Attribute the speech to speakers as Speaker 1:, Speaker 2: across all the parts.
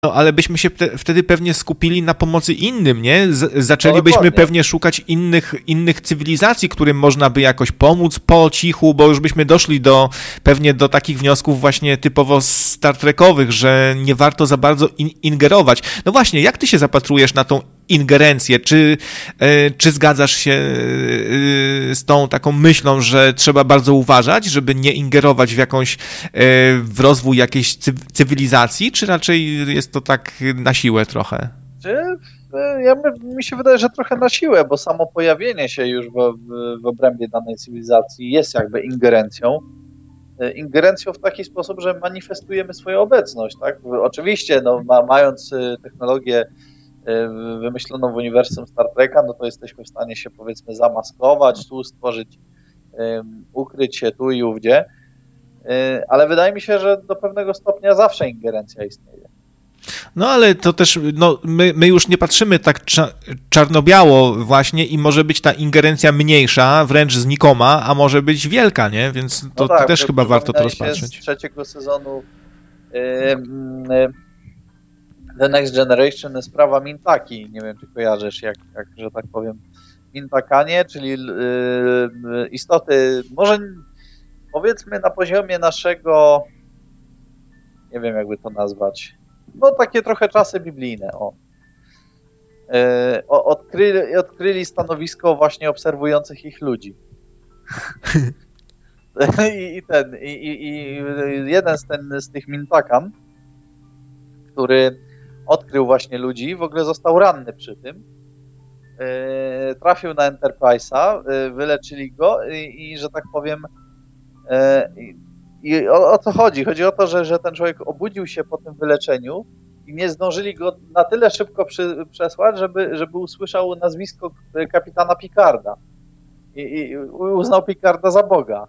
Speaker 1: No, ale byśmy się wtedy pewnie skupili na pomocy innym, nie? Zaczęlibyśmy
Speaker 2: No,
Speaker 1: pewnie szukać innych cywilizacji, którym można by jakoś pomóc po cichu, bo już byśmy doszli pewnie do takich wniosków właśnie typowo Star Trekowych, że nie warto za bardzo ingerować. No właśnie, jak ty się zapatrujesz na tą ingerencję? Czy zgadzasz się z tą taką myślą, że trzeba bardzo uważać, żeby nie ingerować w rozwój jakiejś cywilizacji, czy raczej jest to tak na siłę trochę?
Speaker 2: Mi się wydaje, że trochę na siłę, bo samo pojawienie się już w obrębie danej cywilizacji jest jakby ingerencją. Ingerencją w taki sposób, że manifestujemy swoją obecność, tak? Oczywiście, no, mając technologię wymyśloną w uniwersum Star Treka, no to jesteśmy w stanie się, powiedzmy, zamaskować, tu stworzyć, ukryć się tu i ówdzie, ale wydaje mi się, że do pewnego stopnia zawsze ingerencja istnieje.
Speaker 1: No ale to też, no, my już nie patrzymy tak czarno-biało właśnie i może być ta ingerencja mniejsza, wręcz znikoma, a może być wielka, nie? Więc to, no tak, to też chyba warto to rozpatrzeć.
Speaker 2: Z trzeciego sezonu The Next Generation sprawa Mintaki. Nie wiem, czy kojarzysz, jak że tak powiem, Mintakanie, czyli istoty, może powiedzmy na poziomie naszego, nie wiem, jakby to nazwać, no takie trochę czasy biblijne. Odkryli stanowisko właśnie obserwujących ich ludzi. I jeden z tych Mintakan, który odkrył właśnie ludzi, w ogóle został ranny przy tym. Trafił na Enterprise'a, wyleczyli go i że tak powiem, i o co chodzi? Chodzi o to, że ten człowiek obudził się po tym wyleczeniu i nie zdążyli go na tyle szybko przesłać, żeby usłyszał nazwisko kapitana Picarda. I uznał Picarda za Boga.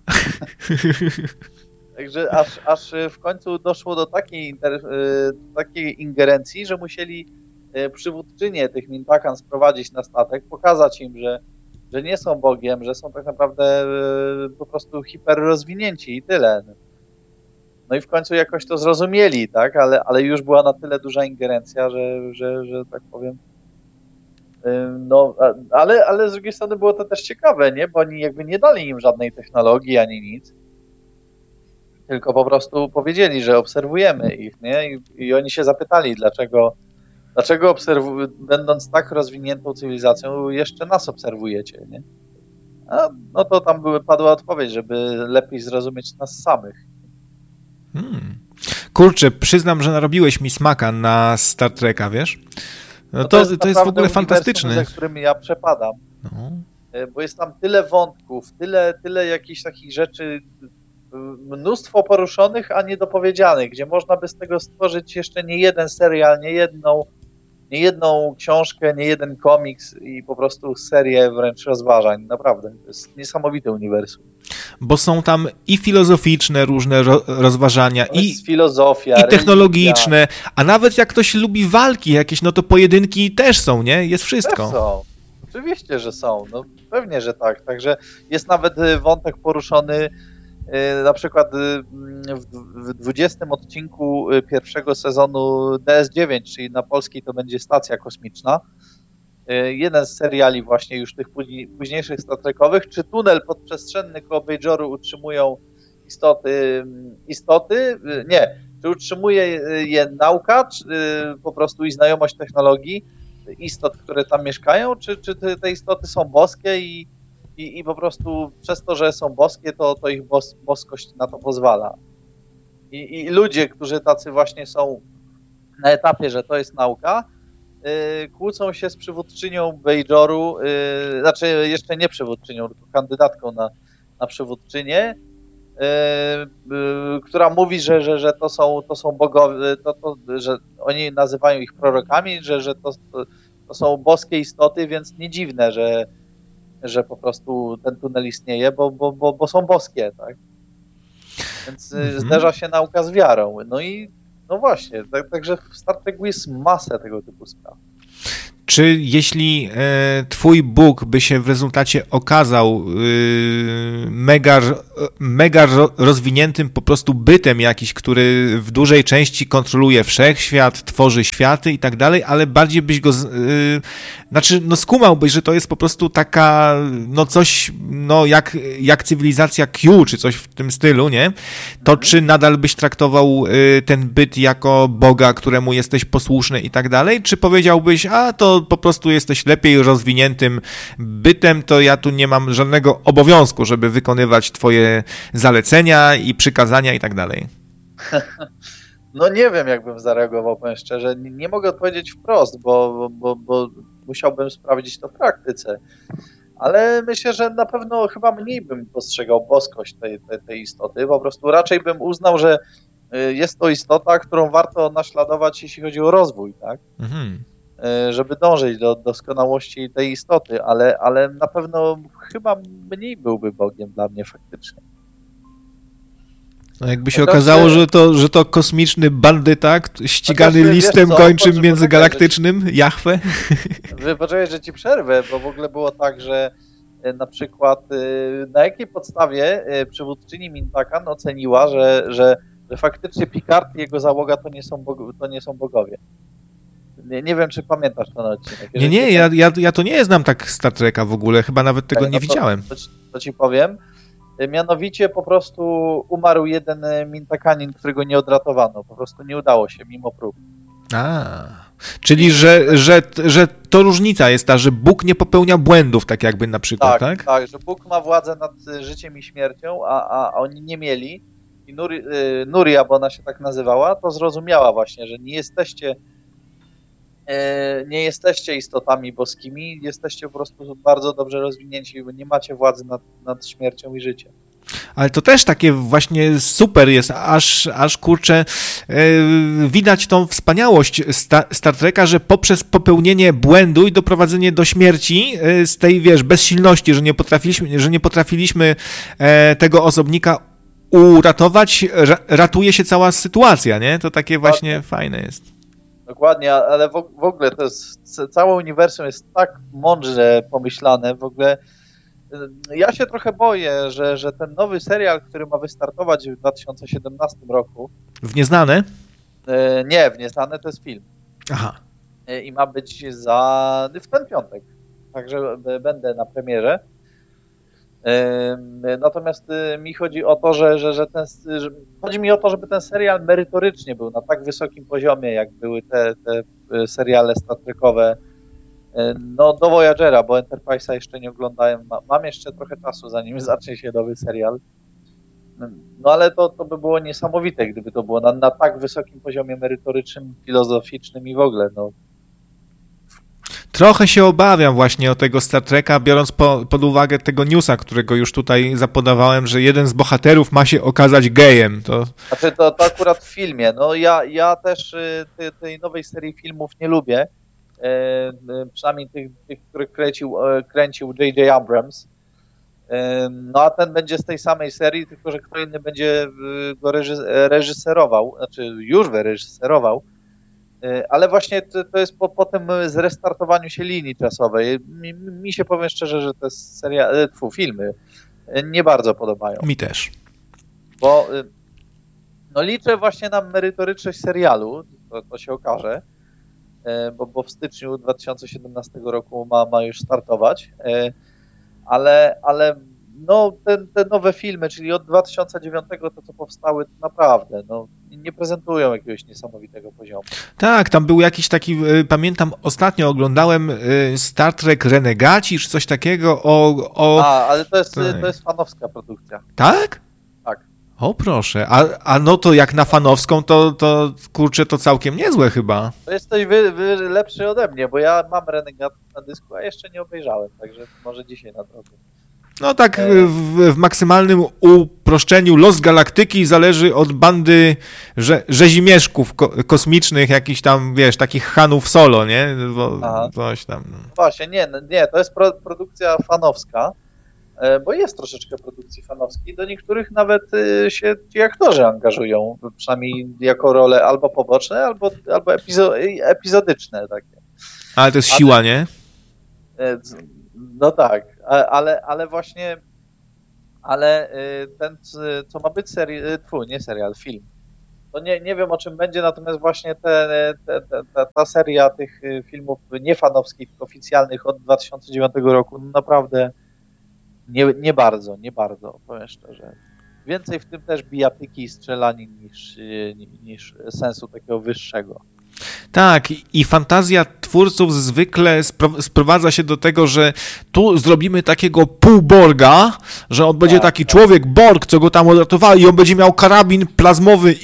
Speaker 2: Także aż w końcu doszło do takiej ingerencji, że musieli przywódczynię tych Mintakan sprowadzić na statek, pokazać im, że nie są Bogiem, że są tak naprawdę po prostu hiperrozwinięci i tyle. No i w końcu jakoś to zrozumieli, tak? Ale już była na tyle duża ingerencja, że tak powiem. No, ale z drugiej strony było to też ciekawe, nie? Bo oni jakby nie dali im żadnej technologii ani nic, tylko po prostu powiedzieli, że obserwujemy ich, nie? I oni się zapytali, dlaczego będąc tak rozwiniętą cywilizacją, jeszcze nas obserwujecie, nie? No to tam padła odpowiedź, żeby lepiej zrozumieć nas samych.
Speaker 1: Kurczę, przyznam, że narobiłeś mi smaka na Star Treka, wiesz? No to jest w ogóle fantastyczne.
Speaker 2: Za którym ja przepadam. No. Bo jest tam tyle wątków, tyle jakichś takich rzeczy, mnóstwo poruszonych, a niedopowiedzianych, gdzie można by z tego stworzyć jeszcze nie jeden serial, nie jedną książkę, nie jeden komiks i po prostu serię wręcz rozważań. Naprawdę, to jest niesamowite uniwersum.
Speaker 1: Bo są tam i filozoficzne różne rozważania, i
Speaker 2: filozofia,
Speaker 1: i technologiczne, religia. A nawet jak ktoś lubi walki jakieś, no to pojedynki też są, nie? Jest wszystko.
Speaker 2: Też są. Oczywiście, że są. No pewnie, że tak. Także jest nawet wątek poruszony na przykład w 20 odcinku pierwszego sezonu DS9, czyli na polskiej to będzie Stacja Kosmiczna. Jeden z seriali właśnie już tych późniejszych Star Trekowych, czy tunel podprzestrzenny koło Bajoru utrzymują istoty? Nie. Czy utrzymuje je nauka, czy po prostu i znajomość technologii istot, które tam mieszkają, czy te istoty są boskie i po prostu przez to, że są boskie, to ich boskość na to pozwala. I ludzie, którzy tacy właśnie są na etapie, że to jest nauka, kłócą się z przywódczynią Bajoru, znaczy jeszcze nie przywódczynią, tylko kandydatką na przywódczynię, która mówi, że to są bogowie, że oni nazywają ich prorokami, że to są boskie istoty, więc nie dziwne, że po prostu ten tunel istnieje, bo są boskie, tak? Więc zderza się nauka z wiarą. No i no właśnie, także w Star Treku jest masę tego typu spraw.
Speaker 1: czy jeśli twój Bóg by się w rezultacie okazał mega rozwiniętym po prostu bytem jakiś, który w dużej części kontroluje wszechświat, tworzy światy i tak dalej, ale bardziej byś go skumałbyś, że to jest po prostu taka, coś, jak cywilizacja Q, czy coś w tym stylu, nie? To czy nadal byś traktował ten byt jako Boga, któremu jesteś posłuszny i tak dalej, czy powiedziałbyś, to po prostu jesteś lepiej rozwiniętym bytem, to ja tu nie mam żadnego obowiązku, żeby wykonywać twoje zalecenia i przykazania i tak dalej?
Speaker 2: No nie wiem, jakbym zareagował, powiem szczerze. Nie mogę odpowiedzieć wprost, bo musiałbym sprawdzić to w praktyce. Ale myślę, że na pewno chyba mniej bym postrzegał boskość tej istoty. Po prostu raczej bym uznał, że jest to istota, którą warto naśladować, jeśli chodzi o rozwój, tak? Mhm. Żeby dążyć do doskonałości tej istoty, ale na pewno chyba mniej byłby Bogiem dla mnie faktycznie.
Speaker 1: No jakby się okazało, że to kosmiczny bandyta, ścigany listem gończym międzygalaktycznym, Jahwe.
Speaker 2: Poczekaj, że ci przerwę, bo w ogóle było tak, że na przykład na jakiej podstawie przywódczyni Mintakan oceniła, że faktycznie Picard i jego załoga to nie są bogowie. Nie wiem, czy pamiętasz ten odcinek.
Speaker 1: Nie, ja to nie znam tak Star Treka w ogóle, chyba nawet tego nie widziałem.
Speaker 2: To ci powiem. Mianowicie po prostu umarł jeden Mintakanin, którego nie odratowano. Po prostu nie udało się, mimo prób.
Speaker 1: Czyli, że to różnica jest ta, że Bóg nie popełnia błędów, tak jakby na przykład, tak?
Speaker 2: Tak, że Bóg ma władzę nad życiem i śmiercią, a oni nie mieli. I Nuria, bo ona się tak nazywała, to zrozumiała właśnie, że nie jesteście istotami boskimi, jesteście po prostu bardzo dobrze rozwinięci, bo nie macie władzy nad śmiercią i życiem.
Speaker 1: Ale to też takie właśnie super jest, aż kurczę, widać tą wspaniałość Star Treka, że poprzez popełnienie błędu i doprowadzenie do śmierci z tej, bezsilności, że nie potrafiliśmy tego osobnika uratować, ratuje się cała sytuacja, nie? To takie właśnie fajne jest.
Speaker 2: Dokładnie, ale w ogóle to jest, całe uniwersum jest tak mądrze pomyślane, w ogóle ja się trochę boję, że ten nowy serial, który ma wystartować w 2017 roku...
Speaker 1: W Nieznane?
Speaker 2: Nie, w Nieznane to jest film.
Speaker 1: Aha.
Speaker 2: I ma być w ten piątek, także będę na premierze. Natomiast mi chodzi o to, chodzi mi o to, żeby ten serial merytorycznie był na tak wysokim poziomie, jak były te seriale Star Trekowe do Voyagera, bo Enterprise'a jeszcze nie oglądałem. Mam jeszcze trochę czasu, zanim zacznie się nowy serial. No ale to by było niesamowite, gdyby to było na tak wysokim poziomie merytorycznym, filozoficznym i w ogóle,
Speaker 1: Trochę się obawiam właśnie o tego Star Treka, biorąc pod uwagę tego newsa, którego już tutaj zapodawałem, że jeden z bohaterów ma się okazać gejem.
Speaker 2: Znaczy to akurat w filmie. No ja też tej nowej serii filmów nie lubię. Przynajmniej tych, których kręcił J.J. Abrams. No a ten będzie z tej samej serii, tylko że kto inny będzie go reżyserował, znaczy już wyreżyserował. Ale właśnie to jest po tym zrestartowaniu się linii czasowej. Mi się, powiem szczerze, że te filmy nie bardzo podobają.
Speaker 1: Mi też.
Speaker 2: Bo liczę właśnie na merytoryczność serialu, to się okaże, bo w styczniu 2017 roku ma już startować, ale te nowe filmy, czyli od 2009 to co powstały, to naprawdę nie prezentują jakiegoś niesamowitego poziomu.
Speaker 1: Tak, tam był jakiś taki, pamiętam, ostatnio oglądałem Star Trek Renegaci, czy coś takiego
Speaker 2: ale to jest fanowska produkcja.
Speaker 1: Tak?
Speaker 2: Tak.
Speaker 1: O proszę, a no to jak na fanowską, to kurczę, to całkiem niezłe chyba.
Speaker 2: To jesteś lepszy ode mnie, bo ja mam Renegat na dysku, a jeszcze nie obejrzałem, także może dzisiaj nadrobię.
Speaker 1: No tak w maksymalnym uproszczeniu los galaktyki zależy od bandy rzezimieszków kosmicznych, jakichś tam, takich Hanów Solo, nie? Coś tam.
Speaker 2: Właśnie, nie, to jest produkcja fanowska, bo jest troszeczkę produkcji fanowskiej. Do niektórych nawet się ci aktorzy angażują, przynajmniej jako role albo poboczne, albo epizodyczne takie.
Speaker 1: Ale to jest siła, nie?
Speaker 2: No tak, ale właśnie, ten, co ma być nie serial, film, to nie wiem, o czym będzie, natomiast właśnie ta seria tych filmów nie fanowskich, tylko oficjalnych od 2009 roku, no naprawdę nie bardzo, powiem szczerze. Więcej w tym też bijatyki i strzelanin niż sensu takiego wyższego.
Speaker 1: Tak, i fantazja twórców zwykle sprowadza się do tego, że tu zrobimy takiego półborga, że on będzie taki człowiek Borg, co go tam odratowali, i on będzie miał karabin plazmowy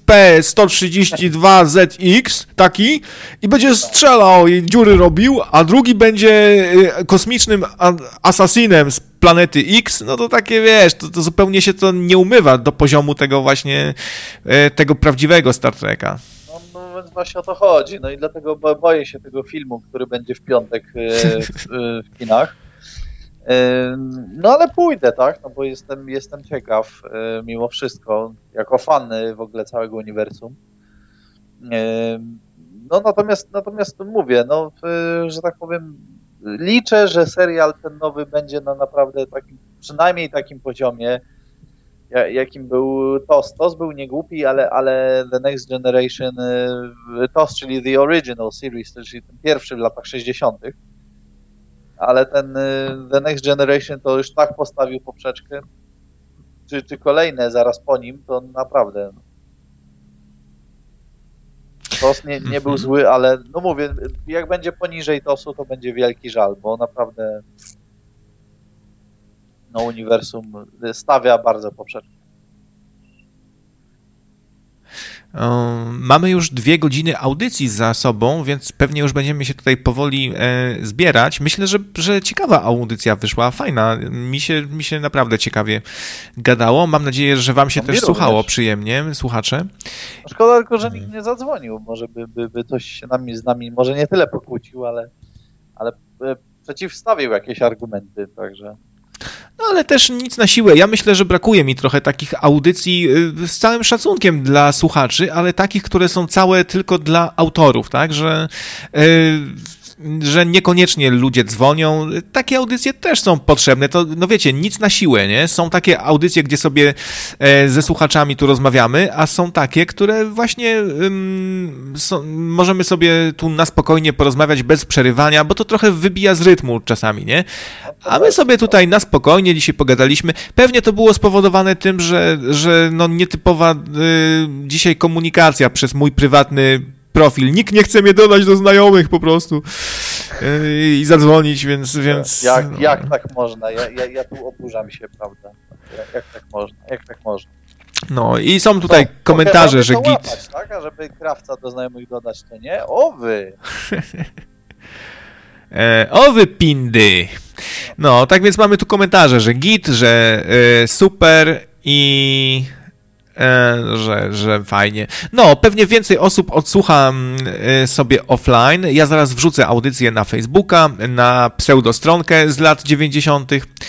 Speaker 1: XP-132ZX, taki, i będzie strzelał i dziury robił, a drugi będzie kosmicznym asasinem z planety X, no to takie, wiesz, to zupełnie się to nie umywa do poziomu tego właśnie, tego prawdziwego Star Treka.
Speaker 2: No więc właśnie o to chodzi. No i dlatego boję się tego filmu, który będzie w piątek w kinach. No ale pójdę, tak? No bo jestem ciekaw mimo wszystko, jako fan w ogóle całego uniwersum. No natomiast mówię, no, że tak powiem, liczę, że serial ten nowy będzie na naprawdę takim, przynajmniej takim poziomie, jakim był TOS. TOS był niegłupi, ale The Next Generation, TOS, czyli The Original Series, czyli ten pierwszy w latach 60., ale ten The Next Generation to już tak postawił poprzeczkę, czy kolejne zaraz po nim, to naprawdę TOS nie był zły, ale no mówię, jak będzie poniżej TOS-u, to będzie wielki żal, bo naprawdę no uniwersum stawia bardzo poprzeczkę.
Speaker 1: Mamy już 2 godziny audycji za sobą, więc pewnie już będziemy się tutaj powoli zbierać. Myślę, że ciekawa audycja wyszła, fajna. Mi się naprawdę ciekawie gadało. Mam nadzieję, że wam się też słuchało przyjemnie, słuchacze.
Speaker 2: Szkoda tylko, że nikt nie zadzwonił. Może by coś się z nami może nie tyle pokłócił, ale przeciwstawił jakieś argumenty, także...
Speaker 1: No ale też nic na siłę. Ja myślę, że brakuje mi trochę takich audycji z całym szacunkiem dla słuchaczy, ale takich, które są całe tylko dla autorów, tak? Że niekoniecznie ludzie dzwonią. Takie audycje też są potrzebne. To, no wiecie, nic na siłę, nie? Są takie audycje, gdzie sobie ze słuchaczami tu rozmawiamy, a są takie, które właśnie możemy sobie tu na spokojnie porozmawiać bez przerywania, bo to trochę wybija z rytmu czasami, nie? A my sobie tutaj na spokojnie dzisiaj pogadaliśmy. Pewnie to było spowodowane tym, że no nietypowa dzisiaj komunikacja przez mój prywatny profil. Nikt nie chce mnie dodać do znajomych po prostu i zadzwonić, więc...
Speaker 2: Jak tak można? Ja tu oburzam się, prawda? Jak tak można?
Speaker 1: No i są tutaj komentarze, że git...
Speaker 2: Łapać, tak? A żeby krawca do znajomych dodać, to nie? Owy!
Speaker 1: Owy pindy! No, tak więc mamy tu komentarze, że git, że super i... Że fajnie. No, pewnie więcej osób odsłucha sobie offline. Ja zaraz wrzucę audycję na Facebooka, na pseudostronkę z lat 90.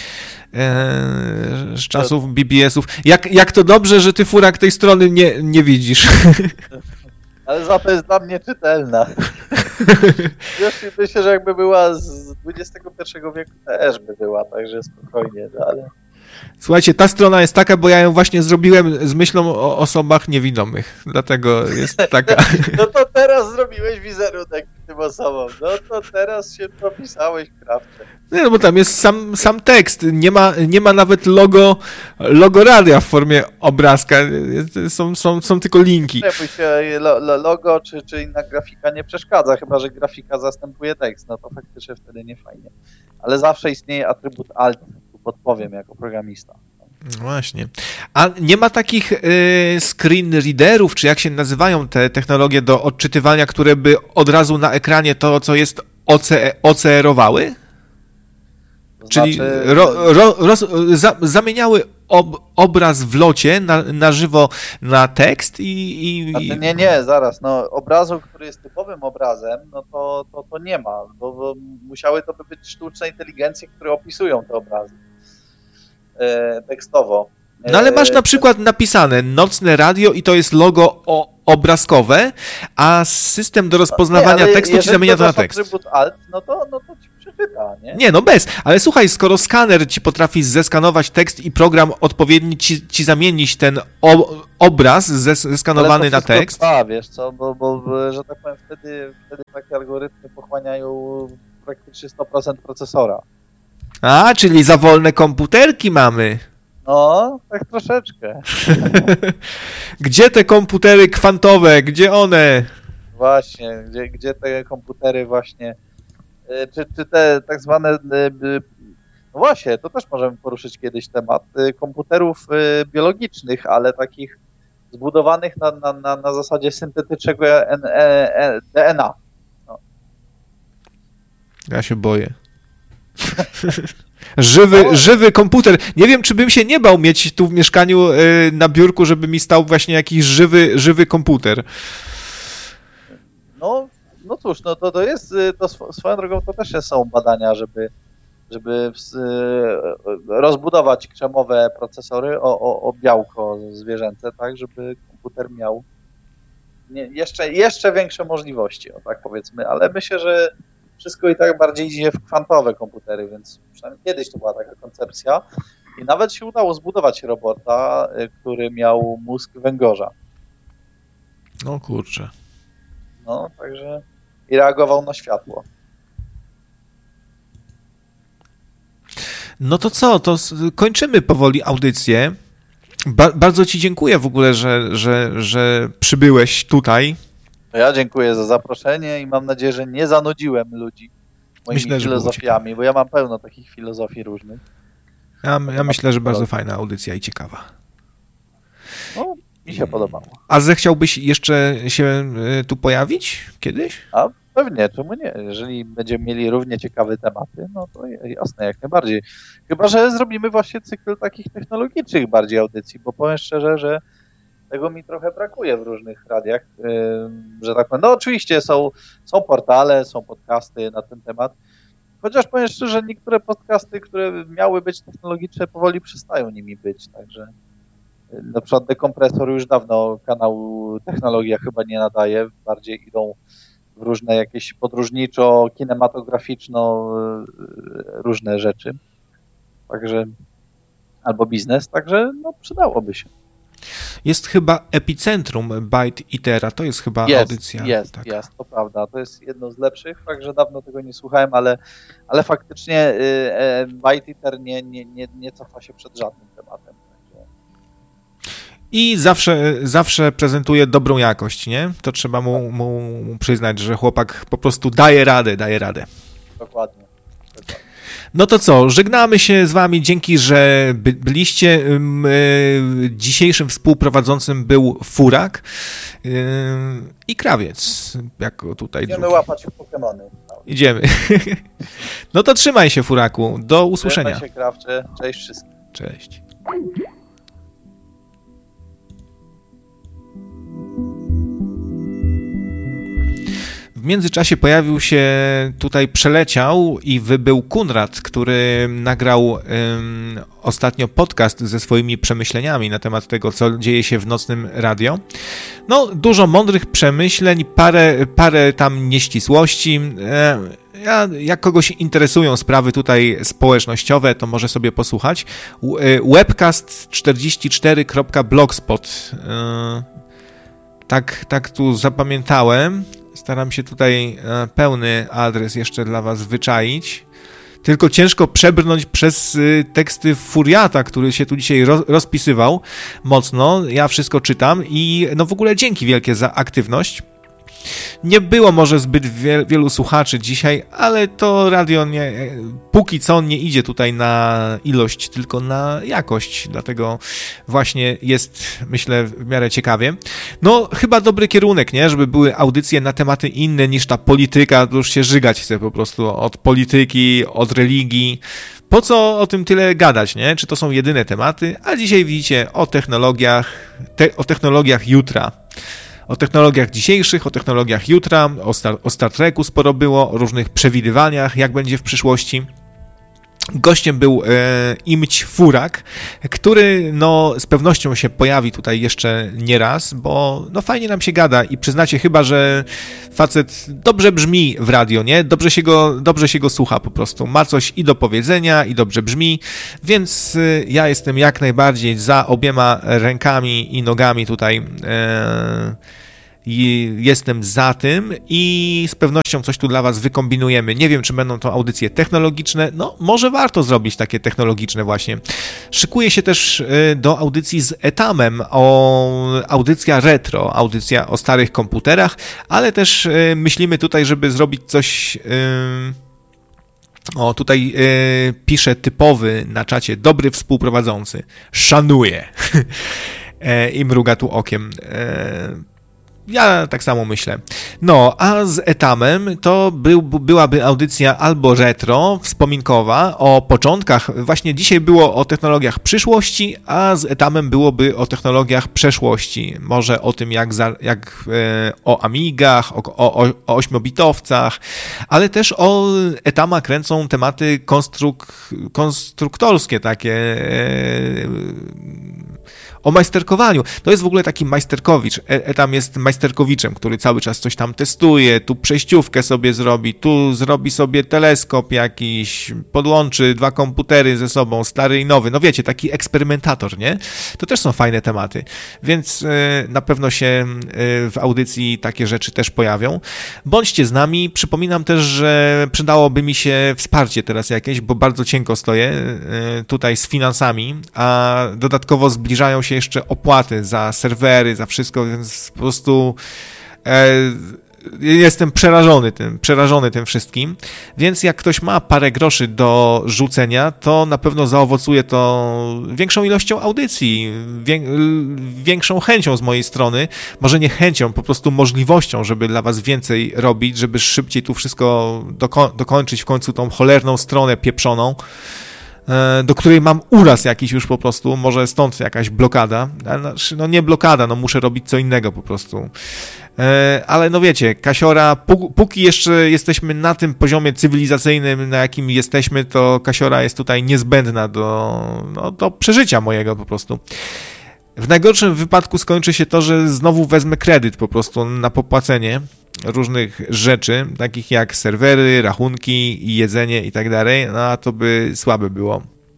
Speaker 1: Z czasów BBS-ów. Jak to dobrze, że ty, Furak, tej strony nie widzisz.
Speaker 2: Ale za to jest dla mnie czytelna. Myślę, że jakby była z XXI wieku, też by była, także spokojnie, ale...
Speaker 1: Słuchajcie, ta strona jest taka, bo ja ją właśnie zrobiłem z myślą o osobach niewidomych. Dlatego jest taka.
Speaker 2: No to teraz zrobiłeś wizerunek tym osobom. No to teraz się popisałeś krawcze.
Speaker 1: Nie, no bo tam jest sam tekst. Nie ma nawet logo radia w formie obrazka. Są tylko linki.
Speaker 2: Nie, się logo czy inna grafika nie przeszkadza, chyba że grafika zastępuje tekst. No to faktycznie wtedy nie fajnie. Ale zawsze istnieje atrybut alt. Podpowiem jako programista.
Speaker 1: Właśnie. A nie ma takich screen readerów, czy jak się nazywają te technologie do odczytywania, które by od razu na ekranie to, co jest OCR-owały? Czyli zamieniały obraz w locie na żywo na tekst i...
Speaker 2: Znaczy nie, zaraz. No, obrazu, który jest typowym obrazem, no to nie ma, bo musiały to być sztuczne inteligencje, które opisują te obrazy tekstowo.
Speaker 1: No ale masz na przykład napisane nocne radio i to jest logo obrazkowe, a system do rozpoznawania tekstu ci zamienia to na tekst.
Speaker 2: Atrybut alt, no to ci przeczyta, nie?
Speaker 1: Nie, no bez. Ale słuchaj, skoro skaner ci potrafi zeskanować tekst i program odpowiedni ci zamienić ten obraz zeskanowany na tekst.
Speaker 2: Wiesz co, bo że tak powiem, wtedy takie algorytmy pochłaniają praktycznie 100% procesora.
Speaker 1: A, czyli za wolne komputerki mamy.
Speaker 2: No, tak troszeczkę.
Speaker 1: Gdzie te komputery kwantowe? Gdzie one?
Speaker 2: Właśnie, gdzie te komputery właśnie, czy te tak zwane, no właśnie, to też możemy poruszyć kiedyś temat komputerów biologicznych, ale takich zbudowanych na zasadzie syntetycznego DNA. No.
Speaker 1: Ja się boję. Żywy komputer. Nie wiem, czy bym się nie bał mieć tu w mieszkaniu na biurku, żeby mi stał właśnie jakiś żywy komputer.
Speaker 2: No cóż, no to jest, to swoją drogą to też są badania, żeby rozbudować krzemowe procesory o białko zwierzęce, tak, żeby komputer miał jeszcze większe możliwości, o tak powiedzmy, ale myślę, że wszystko i tak bardziej idzie w kwantowe komputery, więc przynajmniej kiedyś to była taka koncepcja i nawet się udało zbudować robota, który miał mózg węgorza.
Speaker 1: No kurczę.
Speaker 2: No, także i reagował na światło.
Speaker 1: No to co, to kończymy powoli audycję. Bardzo ci dziękuję w ogóle, że przybyłeś tutaj.
Speaker 2: Ja dziękuję za zaproszenie i mam nadzieję, że nie zanudziłem ludzi moimi filozofiami, bo ja mam pełno takich filozofii różnych.
Speaker 1: Ja myślę, że bardzo fajna audycja i ciekawa.
Speaker 2: No, mi się podobało.
Speaker 1: A zechciałbyś jeszcze się tu pojawić kiedyś?
Speaker 2: A pewnie, czemu nie? Jeżeli będziemy mieli równie ciekawe tematy, no to jasne, jak najbardziej. Chyba że zrobimy właśnie cykl takich technologicznych bardziej audycji, bo powiem szczerze, że tego mi trochę brakuje w różnych radiach, że tak powiem. No oczywiście są portale, są podcasty na ten temat, chociaż powiem szczerze, że niektóre podcasty, które miały być technologiczne, powoli przestają nimi być, także na przykład Dekompresor już dawno kanał Technologia chyba nie nadaje, bardziej idą w różne jakieś podróżniczo, kinematograficzno różne rzeczy, także albo biznes, także no przydałoby się.
Speaker 1: Jest chyba Epicentrum Byte Itera, to jest chyba audycja.
Speaker 2: Jest, to prawda, to jest jedno z lepszych, także dawno tego nie słuchałem, ale faktycznie Byte Iter nie cofa się przed żadnym tematem. Także...
Speaker 1: I zawsze prezentuje dobrą jakość, nie? To trzeba mu przyznać, że chłopak po prostu daje radę.
Speaker 2: Dokładnie.
Speaker 1: No to co, żegnamy się z wami, dzięki, że byliście. Dzisiejszym współprowadzącym był Furak i Krawiec, jako tutaj
Speaker 2: Idziemy łapać Pokemony.
Speaker 1: Idziemy. No to trzymaj się, Furaku, do usłyszenia.
Speaker 2: Trzymaj się, Krawcze, cześć wszystkim.
Speaker 1: Cześć. W międzyczasie pojawił się przeleciał i wybył Kunrad, który nagrał ostatnio podcast ze swoimi przemyśleniami na temat tego, co dzieje się w nocnym radio. No, dużo mądrych przemyśleń, parę tam nieścisłości. Jak kogoś interesują sprawy tutaj społecznościowe, to może sobie posłuchać. Webcast44.blogspot. Tak tu zapamiętałem. Staram się tutaj pełny adres jeszcze dla was wyczaić. Tylko ciężko przebrnąć przez teksty Furiata, który się tu dzisiaj rozpisywał mocno. Ja wszystko czytam i no w ogóle dzięki wielkie za aktywność. Nie było może zbyt wielu słuchaczy dzisiaj, ale to radio póki co nie idzie tutaj na ilość, tylko na jakość, dlatego właśnie jest, myślę, w miarę ciekawie. No, chyba dobry kierunek, nie? Żeby były audycje na tematy inne niż ta polityka, to już się żygać chce po prostu od polityki, od religii. Po co o tym tyle gadać, nie? Czy to są jedyne tematy? A dzisiaj widzicie o technologiach jutra. O technologiach dzisiejszych, o technologiach jutra, o Star Treku sporo było, o różnych przewidywaniach, jak będzie w przyszłości. Gościem był Imć Furak, który no z pewnością się pojawi tutaj jeszcze nie raz, bo no fajnie nam się gada i przyznacie chyba, że facet dobrze brzmi w radio, nie? Dobrze się go słucha po prostu. Ma coś i do powiedzenia i dobrze brzmi, więc ja jestem jak najbardziej za obiema rękami i nogami tutaj i jestem za tym i z pewnością coś tu dla was wykombinujemy. Nie wiem, czy będą to audycje technologiczne, no może warto zrobić takie technologiczne właśnie. Szykuję się też do audycji z Etamem, audycja retro, audycja o starych komputerach, ale też myślimy tutaj, żeby zrobić coś... O, tutaj pisze typowy na czacie, dobry współprowadzący, szanuję i mruga tu okiem. Ja tak samo myślę. No, a z Etamem to byłaby audycja albo retro, wspominkowa, o początkach. Właśnie dzisiaj było o technologiach przyszłości, a z Etamem byłoby o technologiach przeszłości. Może o tym, jak o Amigach, o 8-bitowcach, ale też o Etama kręcą tematy konstruktorskie, takie... o majsterkowaniu. To jest w ogóle taki majsterkowicz. Etam jest majsterkowiczem, który cały czas coś tam testuje, tu przejściówkę sobie zrobi, tu zrobi sobie teleskop jakiś, podłączy 2 komputery ze sobą, stary i nowy. No wiecie, taki eksperymentator, nie? To też są fajne tematy. Więc na pewno się w audycji takie rzeczy też pojawią. Bądźcie z nami. Przypominam też, że przydałoby mi się wsparcie teraz jakieś, bo bardzo cienko stoję tutaj z finansami, a dodatkowo zbliżają się jeszcze opłaty za serwery, za wszystko, więc po prostu jestem przerażony tym wszystkim, więc jak ktoś ma parę groszy do rzucenia, to na pewno zaowocuje to większą ilością audycji, większą chęcią z mojej strony, może nie chęcią, po prostu możliwością, żeby dla was więcej robić, żeby szybciej tu wszystko dokończyć w końcu tą cholerną stronę pieprzoną, do której mam uraz jakiś już po prostu, może stąd jakaś blokada, no nie blokada, no muszę robić co innego po prostu. Ale no wiecie, Kasiora, póki jeszcze jesteśmy na tym poziomie cywilizacyjnym, na jakim jesteśmy, to Kasiora jest tutaj niezbędna do przeżycia mojego po prostu. W najgorszym wypadku skończy się to, że znowu wezmę kredyt po prostu na popłacenie różnych rzeczy, takich jak serwery, rachunki i jedzenie i tak dalej, no a to by słabe było.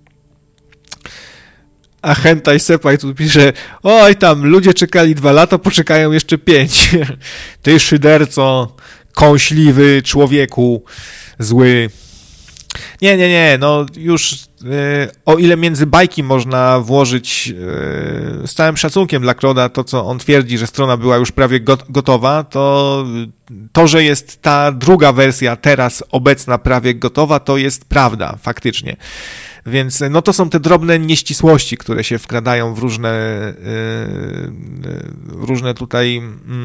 Speaker 1: A Hentai Sepaj tu pisze, oj tam, ludzie czekali 2 lata, poczekają jeszcze 5. Ty szyderco, kąśliwy człowieku, zły. Nie, no już o ile między bajki można włożyć z całym szacunkiem dla Kloda to, co on twierdzi, że strona była już prawie gotowa, to, że jest ta druga wersja teraz obecna prawie gotowa, to jest prawda, faktycznie. Więc no to są te drobne nieścisłości, które się wkradają w różne tutaj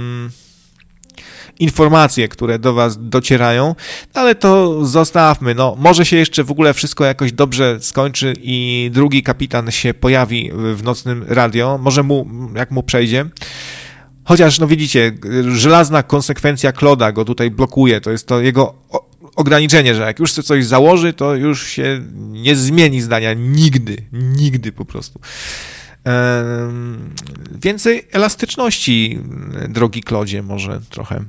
Speaker 1: informacje, które do was docierają, ale to zostawmy, no może się jeszcze w ogóle wszystko jakoś dobrze skończy i drugi kapitan się pojawi w nocnym radio, może jak mu przejdzie, chociaż no widzicie, żelazna konsekwencja Kloda go tutaj blokuje, to jest to jego ograniczenie, że jak już sobie coś założy, to już się nie zmieni zdania nigdy po prostu. Więcej elastyczności, drogi Klodzie, może trochę.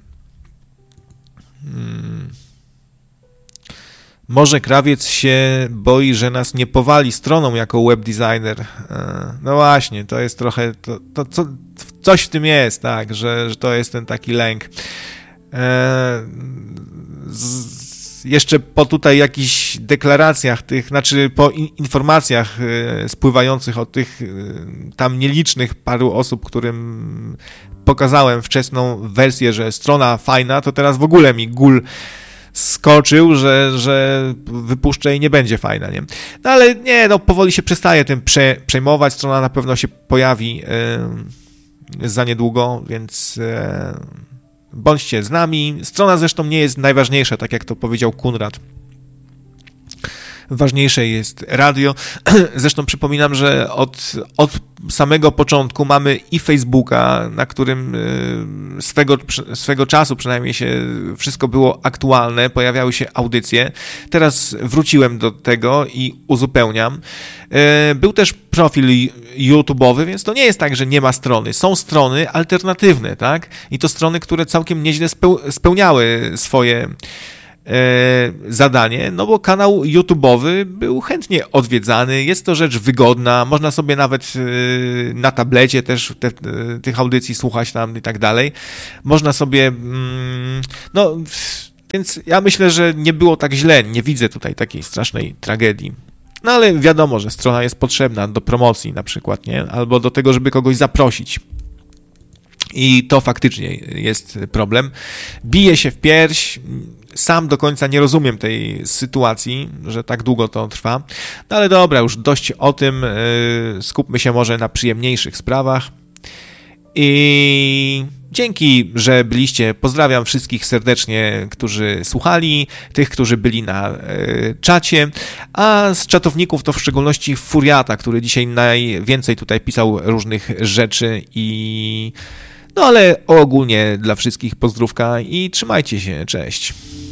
Speaker 1: Może krawiec się boi, że nas nie powali stroną jako webdesigner. No właśnie, to jest trochę, coś w tym jest, tak, że to jest ten taki lęk. Jeszcze po tutaj jakichś deklaracjach po informacjach spływających od tych tam nielicznych paru osób, którym pokazałem wczesną wersję, że strona fajna, to teraz w ogóle mi gul skoczył, że wypuszczę i nie będzie fajna, nie? No ale nie, no powoli się przestaje tym przejmować, strona na pewno się pojawi za niedługo, więc bądźcie z nami. Strona zresztą nie jest najważniejsza, tak jak to powiedział Kunrad. ważniejsze jest radio. Zresztą przypominam, że od samego początku mamy i Facebooka, na którym swego czasu przynajmniej się wszystko było aktualne, pojawiały się audycje. Teraz wróciłem do tego i uzupełniam. Był też profil YouTube'owy, więc to nie jest tak, że nie ma strony. Są strony alternatywne, tak? I to strony, które całkiem nieźle spełniały swoje zadanie, no bo kanał YouTube'owy był chętnie odwiedzany, jest to rzecz wygodna, można sobie nawet na tablecie też tych audycji słuchać tam i tak dalej. Można sobie, no, więc ja myślę, że nie było tak źle, nie widzę tutaj takiej strasznej tragedii. No ale wiadomo, że strona jest potrzebna do promocji na przykład, nie? Albo do tego, żeby kogoś zaprosić. I to faktycznie jest problem. Bije się w pierś. Sam do końca nie rozumiem tej sytuacji, że tak długo to trwa. No ale dobra, już dość o tym. Skupmy się może na przyjemniejszych sprawach. I dzięki, że byliście. Pozdrawiam wszystkich serdecznie, którzy słuchali, tych, którzy byli na czacie, a z czatowników to w szczególności Furiata, który dzisiaj najwięcej tutaj pisał różnych rzeczy i no ale ogólnie dla wszystkich pozdrówka i trzymajcie się, cześć.